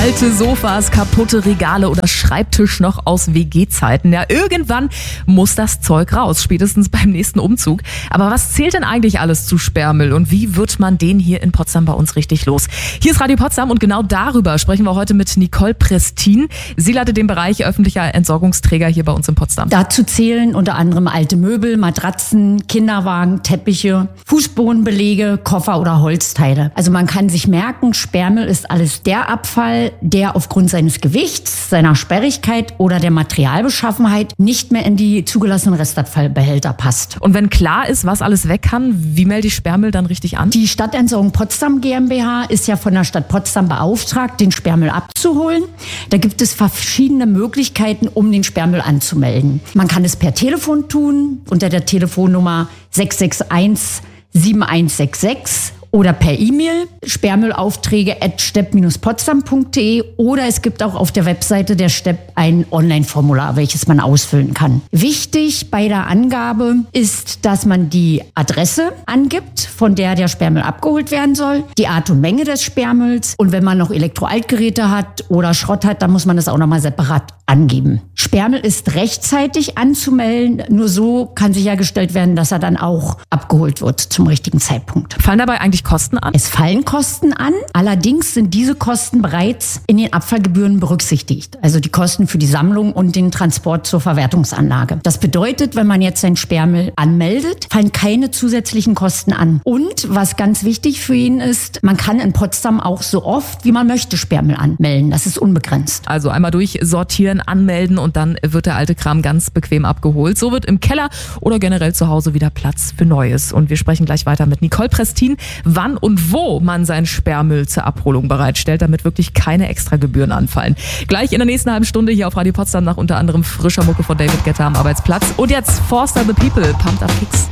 Alte Sofas, kaputte Regale oder Schreibtisch noch aus WG-Zeiten. Ja, irgendwann muss das Zeug raus, spätestens beim nächsten Umzug. Aber was zählt denn eigentlich alles zu Sperrmüll und wie wird man den hier in Potsdam bei uns richtig los? Hier ist Radio Potsdam und genau darüber sprechen wir heute mit Nicole Prestin. Sie leitet den Bereich öffentlicher Entsorgungsträger hier bei uns in Potsdam. Dazu zählen unter anderem alte Möbel, Matratzen, Kinderwagen, Teppiche, Fußbodenbelege, Koffer oder Holzteile. Also man kann sich merken, Sperrmüll ist alles der Abfall, der aufgrund seines Gewichts, seiner Sperrigkeit oder der Materialbeschaffenheit nicht mehr in die zugelassenen Restabfallbehälter passt. Und wenn klar ist, was alles weg kann, wie melde ich Sperrmüll dann richtig an? Die Stadtentsorgung Potsdam GmbH ist ja von der Stadt Potsdam beauftragt, den Sperrmüll abzuholen. Da gibt es verschiedene Möglichkeiten, um den Sperrmüll anzumelden. Man kann es per Telefon tun, unter der Telefonnummer 661 7166 oder per E-Mail sperrmüllaufträge@stepp-potsdam.de oder es gibt auch auf der Webseite der Stepp ein Online-Formular, welches man ausfüllen kann. Wichtig bei der Angabe ist, dass man die Adresse angibt, von der der Sperrmüll abgeholt werden soll, die Art und Menge des Sperrmülls und wenn man noch Elektroaltgeräte hat oder Schrott hat, dann muss man das auch nochmal separat angeben. Sperrmüll ist rechtzeitig anzumelden, nur so kann sichergestellt werden, dass er dann auch abgeholt wird zum richtigen Zeitpunkt. Fallen dabei eigentlich Kosten an? Es fallen Kosten an, allerdings sind diese Kosten bereits in den Abfallgebühren berücksichtigt. Also die Kosten für die Sammlung und den Transport zur Verwertungsanlage. Das bedeutet, wenn man jetzt seinen Sperrmüll anmeldet, fallen keine zusätzlichen Kosten an. Und was ganz wichtig für ihn ist, man kann in Potsdam auch so oft, wie man möchte, Sperrmüll anmelden. Das ist unbegrenzt. Also einmal durchsortieren, anmelden und dann wird der alte Kram ganz bequem abgeholt. So wird im Keller oder generell zu Hause wieder Platz für Neues. Und wir sprechen gleich weiter mit Nicole Prestin, wann und wo man seinen Sperrmüll zur Abholung bereitstellt, damit wirklich keine extra Gebühren anfallen. Gleich in der nächsten halben Stunde hier auf Radio Potsdam nach unter anderem frischer Mucke von David Guetta am Arbeitsplatz. Und jetzt Forster the People, Pumped Up Kicks.